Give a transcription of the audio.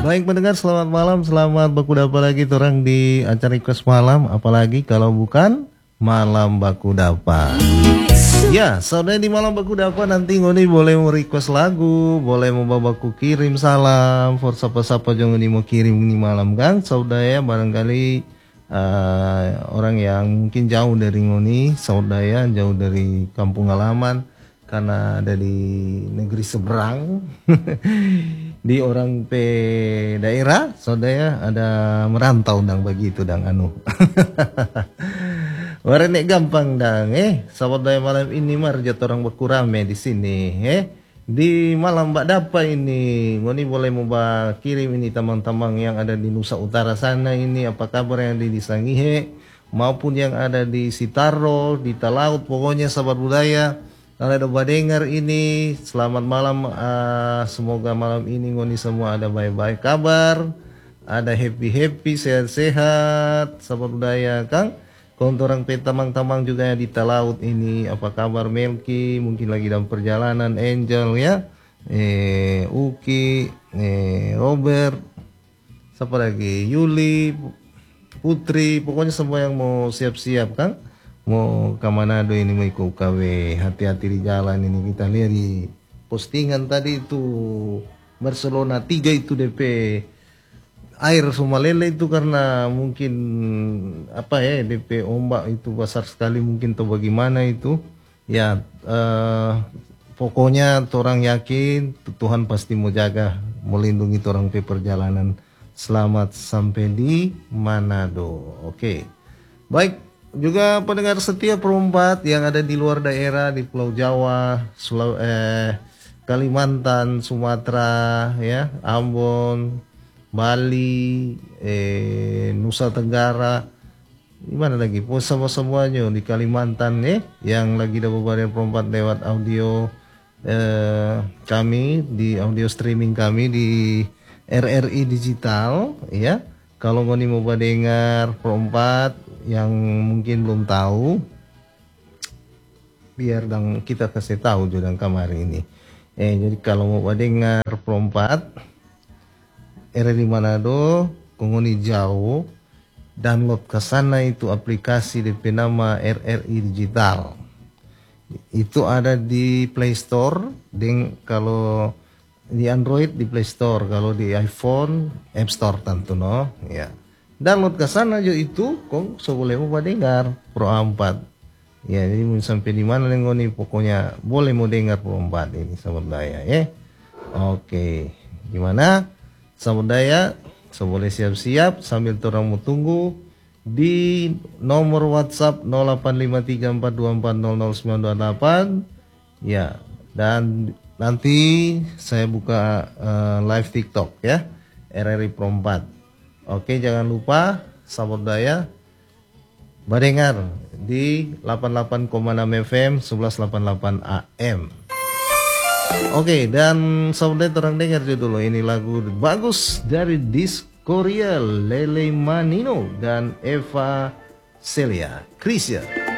Baik pendengar, selamat malam, selamat baku dapa lagi orang di acara request malam, apalagi kalau bukan malam baku dapa. Ya, saudara di malam baku dapa nanti ngoni boleh mau request lagu, boleh mau babaku kirim salam, for siapa-siapa jangan ngoni mau kirim ini malam gang, saudara ya, barangkali orang yang mungkin jauh dari ngoni, saudara jauh dari kampung halaman karena ada di negeri seberang. Di orang pe daerah saudara ada merantau dang begitu dang anu. Warenek gampang dang sahabat daya malam ini marjat orang berkurame di sini di malam Mbak Dapa ini ngoni boleh mau kirim ini tamang-tamang yang ada di Nusa Utara sana ini, apa kabar yang ada di Sangihe maupun yang ada di Sitaro, di Talaut, pokoknya sahabat budaya. Kalau ada dengar ini, selamat malam. Semoga malam ini ngoni semua ada baik-baik kabar, ada happy-happy, sehat-sehat, sahabat budaya Kang. Untuk orang petamang-tamang juga yang di Talaut ini, apa kabar Melki? Mungkin lagi dalam perjalanan, Angel ya, Uki, Robert, siapa lagi? Yuli, Putri, pokoknya semua yang mau siap-siap Kang. Mau ke Manado ini mau ikut KW, hati-hati di jalan ini. Kita lihat di postingan tadi itu Barcelona 3 itu DP air Sumalele itu karena mungkin apa ya DP ombak itu besar sekali mungkin atau bagaimana itu ya, pokoknya orang yakin Tuhan pasti mau jaga, melindungi orang pe perjalanan selamat sampai di Manado. Oke. Baik. Juga pendengar setia perempat yang ada di luar daerah, di Pulau Jawa, Kalimantan, Sumatera, ya, Ambon, Bali, Nusa Tenggara, gimana lagi? Semuanya di Kalimantan yang lagi dapat perempat lewat audio kami di audio streaming kami di RRI Digital, ya. Kalau ngoni mau dengar perempat yang mungkin belum tahu, biar kita kasih tahu juga kemarin ini. Jadi kalau mau dengar perempat RRI Manado, ngoni jauh, download ke sana itu aplikasi DP nama RRI Digital. Itu ada di Play Store, kalau di Android di Play Store, kalau di iPhone App Store tentu ya. Download ke sana aja itu kok boleh mau dengar Pro 4. Ya, jadi mau sampai di mana nih pokoknya boleh mau dengar Pro 4 ini sahabat daya ya. Oke. Gimana? Sahabat daya, boleh siap-siap sambil orang mau tunggu di nomor WhatsApp 085342400928 ya. Dan nanti saya buka live TikTok ya, RRI Pro 4. Oke, jangan lupa sahabat daya badengar di 88,6 FM 1188 AM. Oke, dan sahabat daya terang dengar dulu ini lagu bagus dari Diskoria, Lele Manino dan Eva Celia Krisya.